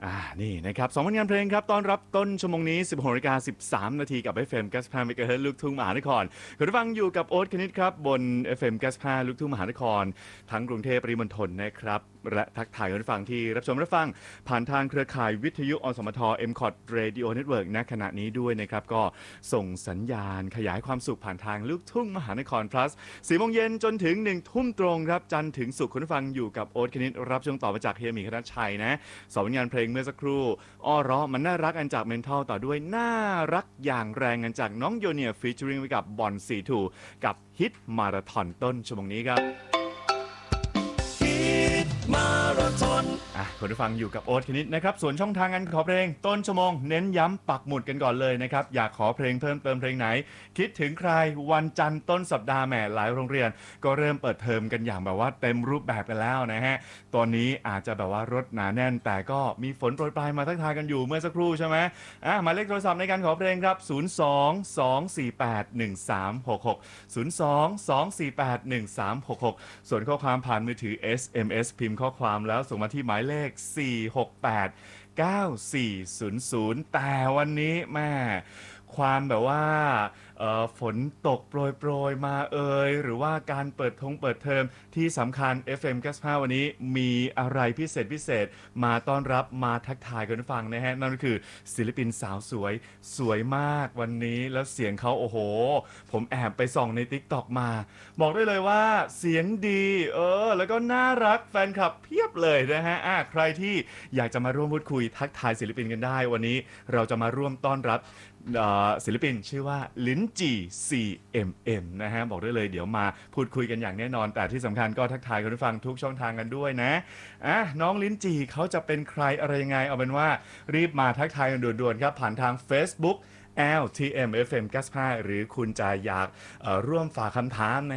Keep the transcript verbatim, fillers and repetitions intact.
อ่านี่นะครับสองผลงานเพลงครับต้อนรับต้นชั่วโมงนี้ สิบหกนาฬิกาสิบสามนาทีกับ เอฟ เอ็ม เก้าสิบห้า เมกะเฮิรตซ์ลูกทุ่งมหานครคุณผู้ฟังอยู่กับโอ๊ตคณิตครับบน เอฟ เอ็ม เก้าสิบห้า ลูกทุ่งมหานครทั้งกรุงเทพปริมณฑลนะครับและทักทายคุณผู้ฟังที่รับชมรับฟังผ่านทางเครือข่ายวิทยุอสมท เอ็ม คอ ที Radio Network ณขณะนี้ด้วยนะครับก็ส่งสัญญาณขยายความสุขผ่านทางลูกทุ่งมหานคร plus สี่โมงเย็นจนถึงหนึ่งทุ่มตรงครับจันทร์ถึงศุกร์คุณผู้ฟังอยู่กับโอ๊ตคณิตรับช่วงต่อมาจากเฮียหมีคณชัยนะสองผลงานเพลงเมื่อสักครู่อ้อเราะมันน่ารักอันจากเมนทัลต่อด้วยน่ารักอย่างแรงอันจากน้องโยเนียฟีเจอริงไว้กับบอลซีทูกับฮิตมาราธอนต้นชั่วโมงนี้ครับมาราธอนอ่ะคุณผู้ฟังอยู่กับโอ๊ตคณิตนะครับส่วนช่องทางการขอเพลงต้นชั่วโมงเน้นย้ำปักหมุดกันก่อนเลยนะครับอยากขอเพลงเพิ่มเติมเพลงไหนคิดถึงใครวันจันทร์ต้นสัปดาห์แหมหลายโรงเรียนก็เริ่มเปิดเทอมกันอย่างแบบว่าเต็มรูปแบบกันแล้วนะฮะตอนนี้อาจจะแบบว่ารถหนาแน่นแต่ก็มีฝนโปรยปลายมาทักทายกันอยู่เมื่อสักครู่ใช่ไหมอ่ะหมายเลขโทรศัพท์ในการขอเพลงครับศูนย์ สอง สอง สี่ แปด หนึ่ง สาม หก หก ศูนย์ สอง สอง สี่ แปด หนึ่ง สาม หก หกส่วนข้อความผ่านมือถือ เอส เอ็ม เอส พิมพ์ข้อความแล้วส่งมาที่หมายเลข สี่ หก แปด เก้า สี่ ศูนย์ ศูนย์ แต่วันนี้แม่ความแบบว่าฝนตกโปรยๆมาเอ่ยหรือว่าการเปิดทงเปิดเทอมที่สำคัญ เอฟ เอ็ม เก้าสิบห้า วันนี้มีอะไรพิเศษพิเศษมาต้อนรับมาทักทายกันฟังนะฮะนั่นก็คือศิลปินสาวสวยสวยมากวันนี้แล้วเสียงเขาโอ้โหผมแอบไปส่องใน TikTok มาบอกได้เลยว่าเสียงดีเออแล้วก็น่ารักแฟนคลับเพียบเลยนะฮะอ่ะใครที่อยากจะมาร่วมพูดคุยทักทายศิลปินกันได้วันนี้เราจะมาร่วมต้อนรับศิลปินชื่อว่าลิ้นจี่ ซี เอ็ม เอ็ม นะฮะบอกได้เลยเดี๋ยวมาพูดคุยกันอย่างแน่นอนแต่ที่สำคัญก็ทักทายคุณผู้ฟังทุกช่องทางกันด้วยนะอ่ะน้องลิ้นจี่เขาจะเป็นใครอะไรยังไงเอาเป็นว่ารีบมาทักทายกันด่วนๆครับผ่านทาง Facebook แอล ที เอ็ม เอฟ เอ็ม เก้าสิบห้า หรือคุณจะอยากร่วมฝากคำถาม